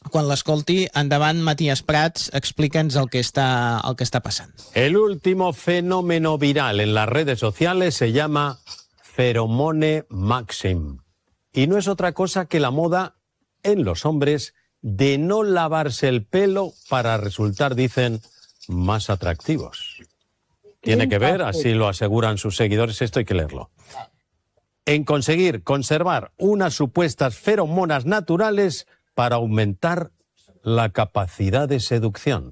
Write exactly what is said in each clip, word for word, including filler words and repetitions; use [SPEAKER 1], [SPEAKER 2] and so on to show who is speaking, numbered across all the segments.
[SPEAKER 1] quan l'escolti, endavant, Matías Prats, explica'ns el que està, el que està passant.
[SPEAKER 2] El último fenómeno viral en las redes sociales se llama Feromone Maxim. Y no es otra cosa que la moda en los hombres de no lavarse el pelo para resultar, dicen, más atractivos. Tiene que ver, así lo aseguran sus seguidores, esto hay que leerlo, en conseguir conservar unas supuestas feromonas naturales para aumentar la capacidad de seducción.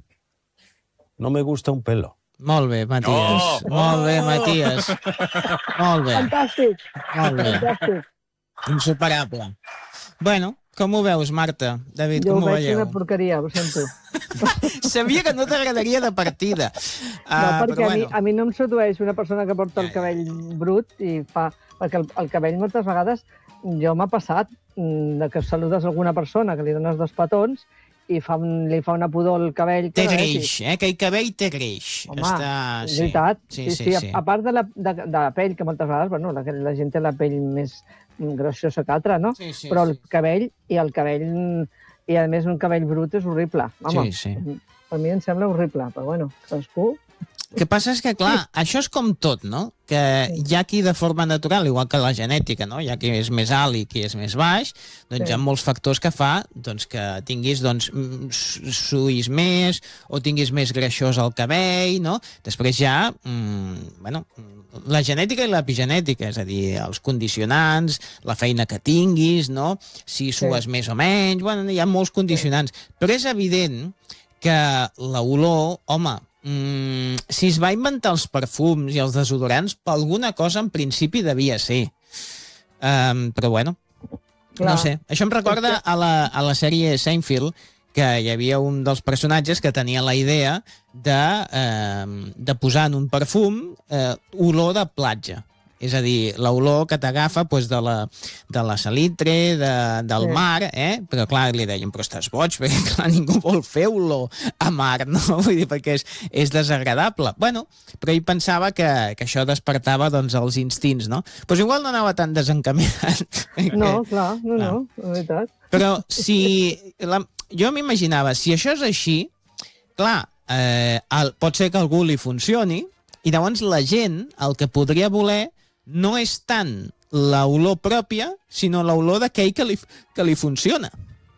[SPEAKER 2] No me gusta un pelo.
[SPEAKER 1] Molt bé, Matías. No! Molt bé, Matías. Molt bé.
[SPEAKER 3] Fantàstic.
[SPEAKER 1] Molt bé.
[SPEAKER 3] Fantàstic.
[SPEAKER 1] Insuperable. Bueno, com ho veus, Marta? David,
[SPEAKER 3] Jo
[SPEAKER 1] com
[SPEAKER 3] ho
[SPEAKER 1] ho
[SPEAKER 3] veig
[SPEAKER 1] veieu?
[SPEAKER 3] una porqueria, ho sento.
[SPEAKER 1] Sabia que no t'agradaria de partida.
[SPEAKER 3] No,
[SPEAKER 1] Uh,
[SPEAKER 3] perquè
[SPEAKER 1] però
[SPEAKER 3] a, mi,
[SPEAKER 1] bueno.
[SPEAKER 3] a mi no em sedueix una persona que porta el cabell brut i fa... Perquè el, el cabell moltes vegades jo m'ha passat mm, de que saludes alguna persona que li dones dos petons i fa, un- li fa una pudor el cabell.
[SPEAKER 1] Té
[SPEAKER 3] que no
[SPEAKER 1] greix,
[SPEAKER 3] vegis.
[SPEAKER 1] eh? Aquell cabell té greix.
[SPEAKER 3] Home,
[SPEAKER 1] Està...
[SPEAKER 3] és veritat.
[SPEAKER 1] Sí, sí, sí.
[SPEAKER 3] A, a part de la, de, de la pell, que moltes vegades bueno, la, la gent té la pell més graciosa que altra, no?
[SPEAKER 1] Sí, sí,
[SPEAKER 3] Però el
[SPEAKER 1] sí.
[SPEAKER 3] cabell, i el cabell, i a més un cabell brut és horrible. Home,
[SPEAKER 1] Sí, sí.
[SPEAKER 3] per mi em sembla horrible, però bueno, cadascú...
[SPEAKER 1] El que passa és que, clar, això és com tot, no? Que hi ha qui de forma natural, igual que la genètica, no? Hi ha qui és més alt i qui és més baix, doncs
[SPEAKER 3] Sí.
[SPEAKER 1] hi ha molts factors que fa doncs, que tinguis, doncs, mm, su- suïs més o tinguis més greixós el cabell, no? Després hi ha, mm, bueno, la genètica i l'epigenètica, és a dir, els condicionants, la feina que tinguis, no? Si sues més o menys, bueno, hi ha molts condicionants. Però és evident que l'olor, home, Mm, si es va inventar els perfums i els desodorants, per alguna cosa en principi devia ser. Um, però bueno,
[SPEAKER 3] Clar.
[SPEAKER 1] no sé. Això em recorda a la, a la sèrie Seinfeld, que hi havia un dels personatges que tenia la idea de, eh, de posar en un perfum eh, olor de platja. És a dir, l'olor que t'agafa doncs, de, la, de la salitre, de, del
[SPEAKER 3] Sí.
[SPEAKER 1] mar, eh? Però clar, li deien, però estàs boig, perquè clar, ningú vol fer olor a mar, no? Vull dir, perquè és, és desagradable. Bueno, però ell pensava que, que això despertava doncs, els instints, no? Doncs igual no anava tan desencaminat.
[SPEAKER 3] No, clar, no,
[SPEAKER 1] Ah.
[SPEAKER 3] no, és veritat.
[SPEAKER 1] Però si... La, jo m'imaginava, si això és així, clar, eh, el, pot ser que a algú li funcioni, i llavors la gent el que podria voler no és tant l'olor pròpia, sinó l'olor d'aquell que li, que li funciona.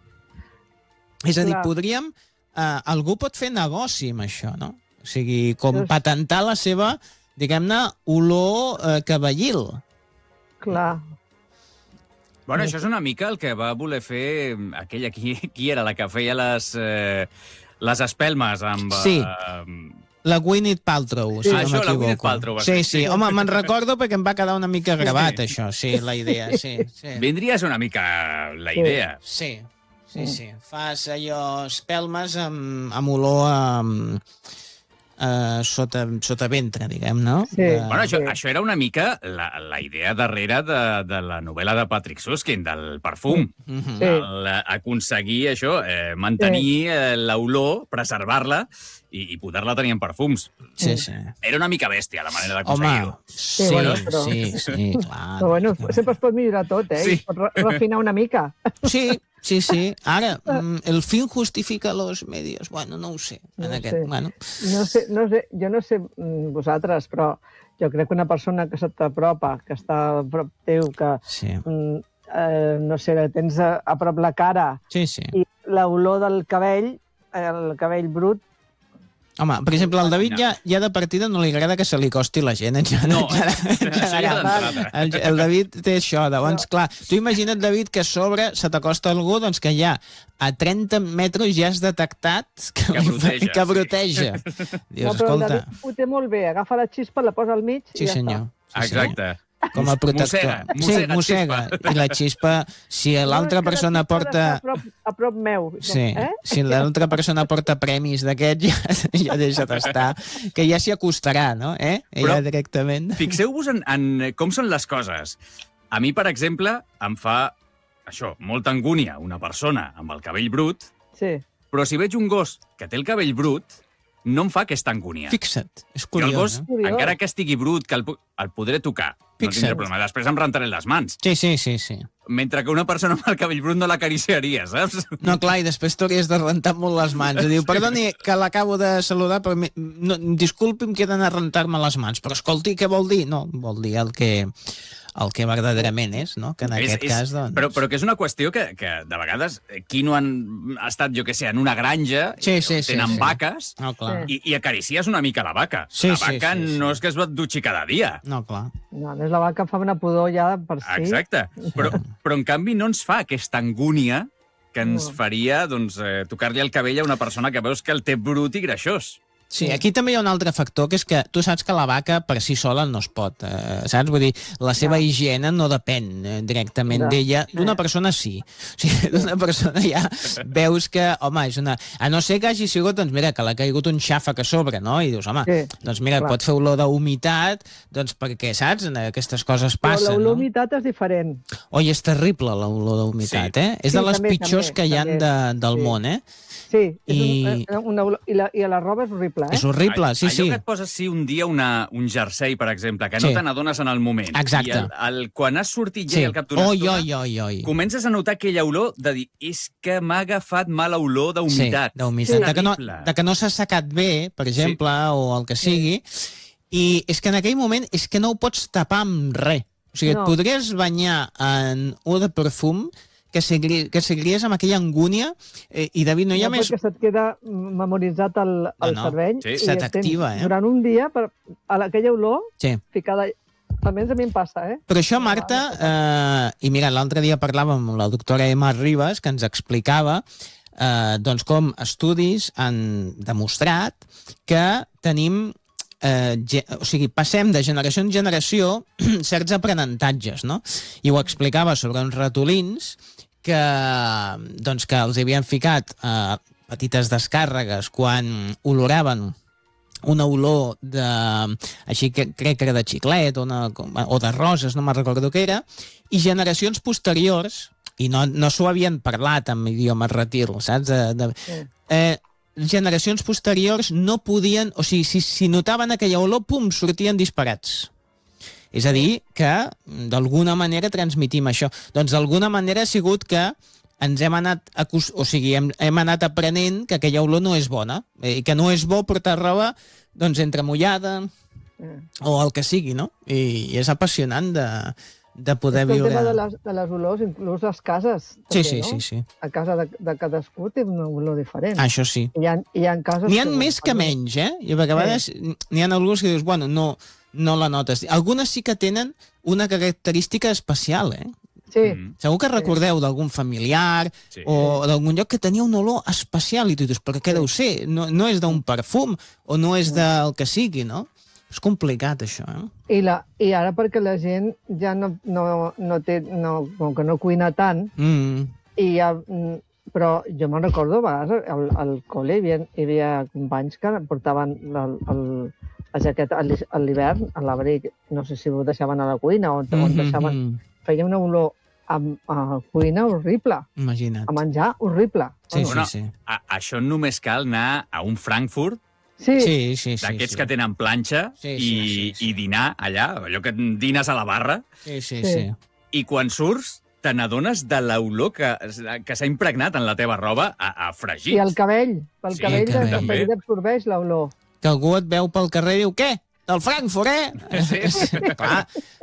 [SPEAKER 1] És a dir,
[SPEAKER 3] Clar.
[SPEAKER 1] podríem... Eh, algú pot fer negoci amb això, no? O sigui, com
[SPEAKER 3] Doncs-
[SPEAKER 1] patentar la seva, diguem-ne, olor eh, cabellil.
[SPEAKER 3] Clar.
[SPEAKER 4] Bueno, això és una mica el que va voler fer aquella... Qui, qui era la que feia les, eh, les espelmes amb...
[SPEAKER 1] Sí.
[SPEAKER 4] Eh,
[SPEAKER 1] La Gwyneth Paltrow,
[SPEAKER 3] Sí.
[SPEAKER 1] si
[SPEAKER 4] Ah,
[SPEAKER 1] no
[SPEAKER 4] això, la
[SPEAKER 1] m'equivoco.
[SPEAKER 4] Gwyneth Paltrow va
[SPEAKER 1] Sí,
[SPEAKER 4] ser.
[SPEAKER 1] sí. Home, me'n recordo perquè em va quedar una mica gravat, això, sí, la idea, sí. sí.
[SPEAKER 4] vindria a ser una mica la
[SPEAKER 3] Sí.
[SPEAKER 4] idea.
[SPEAKER 1] Sí, sí, sí. Fas allò, espelmes amb, amb olor a, a sota, sota ventre, diguem, no?
[SPEAKER 3] Sí.
[SPEAKER 1] Eh,
[SPEAKER 4] Bueno, això,
[SPEAKER 3] Sí.
[SPEAKER 4] això era una mica la, la idea darrere de, de la novel·la de Patrick Süskind, del perfum.
[SPEAKER 1] mhm.
[SPEAKER 3] Sí.
[SPEAKER 4] El, eh, aconseguir això, eh, mantenir eh, l'olor, preservar-la i, i poder-la tenir en perfums.
[SPEAKER 1] Sí, sí.
[SPEAKER 4] Era una mica bèstia la manera
[SPEAKER 1] Home,
[SPEAKER 4] d'aconseguir-ho.
[SPEAKER 1] sí,
[SPEAKER 3] bueno, però-
[SPEAKER 1] sí, sí, clar.
[SPEAKER 3] Però bueno, sempre es pot millorar tot, eh?
[SPEAKER 4] Sí.
[SPEAKER 3] Es pot re- refinar una mica.
[SPEAKER 1] Sí, sí, sí. Ara, mm, el fin justifica los medios. Bueno, no ho sé. En
[SPEAKER 3] No
[SPEAKER 1] aquest,
[SPEAKER 3] sé.
[SPEAKER 1] bueno.
[SPEAKER 3] No sé, no sé, jo no sé mm, vosaltres, però jo crec que una persona que se t'apropa, que està a prop teu, que,
[SPEAKER 1] Sí,
[SPEAKER 3] mm, eh, no sé, tens a, a prop la cara
[SPEAKER 1] sí, sí.
[SPEAKER 3] i l'olor del cabell, el cabell brut,
[SPEAKER 1] Home, per exemple, al David ja, ja de partida no li agrada que se li costi la gent. En general,
[SPEAKER 4] No,
[SPEAKER 1] en
[SPEAKER 4] això ja
[SPEAKER 1] general.
[SPEAKER 4] d'entrada.
[SPEAKER 1] El, el David té això, llavors, clar, tu imagina't, David, que a sobre se t'acosta algú doncs, que ja a trenta metres ja has detectat que,
[SPEAKER 4] Que broteja,
[SPEAKER 1] que
[SPEAKER 4] sí.
[SPEAKER 1] broteja. Dius,
[SPEAKER 3] no, però el
[SPEAKER 1] escolta,
[SPEAKER 3] David ho té molt bé, agafa la xispa, la posa al mig
[SPEAKER 1] sí
[SPEAKER 3] i ja
[SPEAKER 1] senyor. Sí, senyor.
[SPEAKER 4] Exacte.
[SPEAKER 1] Com a protector.
[SPEAKER 4] Mossega,
[SPEAKER 1] sí,
[SPEAKER 4] mossega
[SPEAKER 1] mossega.
[SPEAKER 4] xispa.
[SPEAKER 1] I la xispa, si
[SPEAKER 3] està.
[SPEAKER 1] l'altra
[SPEAKER 3] No, és que
[SPEAKER 1] persona
[SPEAKER 3] la xispa
[SPEAKER 1] porta...
[SPEAKER 3] està A prop, a prop meu.
[SPEAKER 1] Sí,
[SPEAKER 3] Eh?
[SPEAKER 1] si l'altra persona porta premis d'aquests, ja, ja deixa d'estar, que ja s'hi acostarà, no? Eh?
[SPEAKER 4] Però-
[SPEAKER 1] Ella directament.
[SPEAKER 4] Fixeu-vos en, en com són les coses. A mi, per exemple, em fa això, molta angúnia una persona amb el cabell brut,
[SPEAKER 3] Sí.
[SPEAKER 4] però si veig un gos que té el cabell brut, no em fa aquesta angúnia.
[SPEAKER 1] Fixa't, és
[SPEAKER 4] Jo el
[SPEAKER 1] curiós,
[SPEAKER 4] gos,
[SPEAKER 1] eh?
[SPEAKER 3] Curiós.
[SPEAKER 4] encara que estigui brut, que el, pu- el podré tocar, no tindré problema. Després em rentaré les mans.
[SPEAKER 1] Sí, sí, sí, sí.
[SPEAKER 4] Mentre que una persona amb el cabell brut no l'acariciaria, saps?
[SPEAKER 1] No, clar, i després t'hauries de rentar molt les mans. I diu, perdoni, que l'acabo de saludar, però mi... no, disculpi, em queden a rentar-me les mans. Però escolti, què vol dir? No, vol dir el que, el que verdaderament és, no? Que en
[SPEAKER 4] és,
[SPEAKER 1] aquest
[SPEAKER 4] és,
[SPEAKER 1] cas, doncs...
[SPEAKER 4] Però, però que és una qüestió que, que de vegades, qui no han estat, jo què sé, en una granja,
[SPEAKER 1] sí, sí, sí,
[SPEAKER 4] tenen
[SPEAKER 1] sí.
[SPEAKER 4] vaques,
[SPEAKER 1] no, clar.
[SPEAKER 4] i, i acaricies una mica la vaca.
[SPEAKER 1] Sí,
[SPEAKER 4] la vaca
[SPEAKER 1] sí, sí, sí.
[SPEAKER 4] no és que es dutxi cada dia.
[SPEAKER 1] No, clar.
[SPEAKER 3] No, a més, la vaca fa una pudor ja per si.
[SPEAKER 4] Exacte. Però, però, en canvi, no ens fa aquesta angúnia que ens
[SPEAKER 3] No.
[SPEAKER 4] faria doncs, eh, tocar-li el cabell a una persona que veus que el té brut i greixós.
[SPEAKER 1] Sí, aquí també hi ha un altre factor, que és que tu saps que la vaca per si sola no es pot, eh, saps? Vull dir, la seva
[SPEAKER 3] Ja.
[SPEAKER 1] higiene no depèn eh, directament
[SPEAKER 3] Ja.
[SPEAKER 1] d'ella. D'una persona sí. O sigui, d'una persona ja veus que, home, és una... A no ser que hagi sigut, doncs mira, que l'ha caigut un xàfec a sobre, no? I dius, home,
[SPEAKER 3] Sí,
[SPEAKER 1] doncs mira,
[SPEAKER 3] clar.
[SPEAKER 1] pot fer olor d'humitat, doncs perquè, saps? Aquestes coses
[SPEAKER 3] Però
[SPEAKER 1] passen,
[SPEAKER 3] la
[SPEAKER 1] no?
[SPEAKER 3] humitat és diferent.
[SPEAKER 1] Oi, és terrible l'olor d'humitat,
[SPEAKER 4] Sí.
[SPEAKER 1] eh? És
[SPEAKER 3] Sí,
[SPEAKER 1] de les
[SPEAKER 3] també,
[SPEAKER 1] pitjors
[SPEAKER 3] també,
[SPEAKER 1] que hi ha
[SPEAKER 3] també.
[SPEAKER 1] de, del
[SPEAKER 3] Sí.
[SPEAKER 1] món, eh?
[SPEAKER 3] Sí, és
[SPEAKER 1] I-
[SPEAKER 3] un, una olor, i, la, i la roba és horrible, eh?
[SPEAKER 1] És horrible, sí,
[SPEAKER 4] Allò
[SPEAKER 1] sí.
[SPEAKER 4] que et poses sí, un dia una, un jersei, per exemple, que
[SPEAKER 1] Sí.
[SPEAKER 4] no te n'adones en el moment.
[SPEAKER 1] Exacte.
[SPEAKER 4] I el, el, quan has sortit ja
[SPEAKER 1] Sí.
[SPEAKER 4] i al cap d'una
[SPEAKER 1] Oi,
[SPEAKER 4] estona,
[SPEAKER 1] oi, oi, oi.
[SPEAKER 4] comences a notar aquella olor de dir és que m'ha agafat mala olor d'humitat.
[SPEAKER 1] Sí, d'humitat.
[SPEAKER 3] Sí.
[SPEAKER 1] De que no,
[SPEAKER 4] Terrible.
[SPEAKER 1] de que no s'ha secat bé, per exemple, sí. o el que sigui, i és que en aquell moment és que no ho pots tapar amb res. O sigui, no.
[SPEAKER 3] No.
[SPEAKER 1] et podries banyar en eau de perfum que seguiries, que seguiries amb aquella angúnia eh, i, David, no hi ha
[SPEAKER 3] no,
[SPEAKER 1] més...
[SPEAKER 3] perquè se't queda memoritzat el, el
[SPEAKER 1] no.
[SPEAKER 3] cervell.
[SPEAKER 4] Sí.
[SPEAKER 3] i
[SPEAKER 1] Se
[SPEAKER 3] tens
[SPEAKER 1] t'activa, eh?
[SPEAKER 3] Durant un dia, per, a aquella olor,
[SPEAKER 1] Sí.
[SPEAKER 3] ficada... Almenys a mi em passa, eh?
[SPEAKER 1] Però això, Marta, eh, i mira, l'altre dia parlàvem amb la doctora Emma Ribas, que ens explicava eh, doncs com estudis han demostrat que tenim eh, ge, o sigui, passem de generació en generació certs aprenentatges, no? I ho explicava sobre uns ratolins que, doncs, que els havien ficat eh, petites descàrregues quan oloraven una olor de... així que crec que era de xiclet o, una, o de roses, no me'n recordo què era, i generacions posteriors, i no, no s'ho havien parlat en idioma retil, saps? De, de, eh, generacions posteriors no podien... O sigui, si, si notaven aquella olor, pum, sortien disparats. És a dir, que d'alguna manera transmitim això. Doncs d'alguna manera ha sigut que ens hem anat, acus... o sigui, hem, hem anat aprenent que aquella olor no és bona, i que no és bo portar roba doncs entremullada o el que sigui, no? I, i és apassionant de, de poder
[SPEAKER 3] és que
[SPEAKER 1] viure...
[SPEAKER 3] el tema de les, de les olors, inclús les cases,
[SPEAKER 1] Sí,
[SPEAKER 3] també,
[SPEAKER 1] sí,
[SPEAKER 3] no?
[SPEAKER 1] sí, sí.
[SPEAKER 3] A casa de, de cadascú té una olor diferent.
[SPEAKER 1] Això sí.
[SPEAKER 3] Hi ha, hi ha cases
[SPEAKER 1] N'hi ha
[SPEAKER 3] que...
[SPEAKER 1] més que menys, eh? I a vegades n'hi ha alguns que dius, bueno, no, no la notes. Algunes sí que tenen una característica especial, eh?
[SPEAKER 3] Sí,
[SPEAKER 4] Mm.
[SPEAKER 1] Segur que recordeu d'algun familiar
[SPEAKER 4] Sí.
[SPEAKER 1] o d'algun lloc que tenia una olor especial i tu dius, però què deu ser? No, no és d'un perfum o no és del que sigui, no? És complicat, això, eh?
[SPEAKER 3] I, la, i ara perquè la gent ja no, no, no té... No, com que no cuina tant,
[SPEAKER 1] Mm.
[SPEAKER 3] i ja, mm, però jo me'n recordo, a vegades al, al col·le hi havia, hi havia companys que portaven el, el, la jaqueta a l'hi- a l'hivern, a l'abric, no sé si ho deixaven a la cuina o on, on deixaven...
[SPEAKER 1] Mm.
[SPEAKER 3] Feia una olor a, a cuina horrible,
[SPEAKER 1] Imagina't.
[SPEAKER 3] a menjar horrible.
[SPEAKER 1] Sí, sí,
[SPEAKER 4] Bueno,
[SPEAKER 1] sí.
[SPEAKER 4] A, això només cal anar a un Frankfurt,
[SPEAKER 3] Sí, sí.
[SPEAKER 1] Sí, sí, sí.
[SPEAKER 4] d'aquests
[SPEAKER 1] sí.
[SPEAKER 4] que tenen planxa,
[SPEAKER 1] Sí,
[SPEAKER 4] i,
[SPEAKER 1] sí, sí, sí.
[SPEAKER 4] i dinar allà, allò que dines a la barra,
[SPEAKER 1] Sí, sí,
[SPEAKER 3] Sí.
[SPEAKER 1] sí.
[SPEAKER 4] i quan surts te n'adones de l'olor que, que s'ha impregnat en la teva roba a, a fregits.
[SPEAKER 3] I el cabell, pel
[SPEAKER 4] Sí,
[SPEAKER 3] cabell,
[SPEAKER 1] el cabell.
[SPEAKER 3] de seguida absorbeix l'olor.
[SPEAKER 1] Que algú et veu pel carrer i diu, què? Del Frankfurt, eh?
[SPEAKER 4] Sí.
[SPEAKER 1] Clar,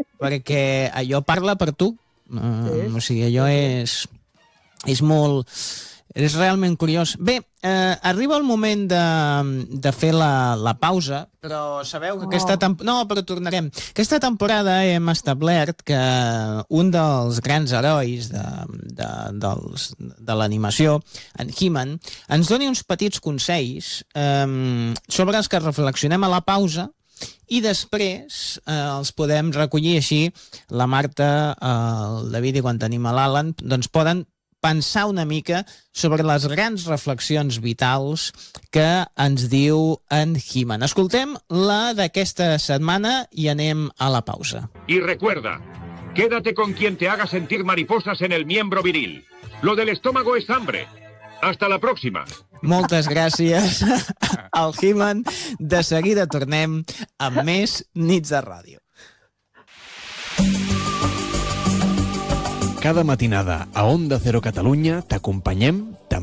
[SPEAKER 1] perquè allò parla per tu. Uh,
[SPEAKER 3] Sí.
[SPEAKER 1] O sigui, allò és, és molt... És realment curiós. Bé, eh, arriba el moment de, de fer la, la pausa, però sabeu que aquesta...
[SPEAKER 3] Oh.
[SPEAKER 1] Temp... No, però tornarem. Aquesta temporada hem establert que un dels grans herois de, de, dels, de l'animació, en He-Man, ens doni uns petits consells eh, sobre els que reflexionem a la pausa i després eh, els podem recollir així. La Marta, eh, el David i quan tenim a l'Alan, doncs poden pensar una mica sobre les grans reflexions vitals que ens diu en He-Man. Escoltem la d'aquesta setmana i anem a la pausa.
[SPEAKER 5] Y recuerda, quédate con quien te haga sentir mariposas en el miembro viril. Lo del estómago es hambre. Hasta la próxima.
[SPEAKER 1] Moltes gràcies al He-Man. De seguida tornem amb més Nits de Ràdio.
[SPEAKER 6] Cada matinada a Onda Cero Catalunya t'acompanyem,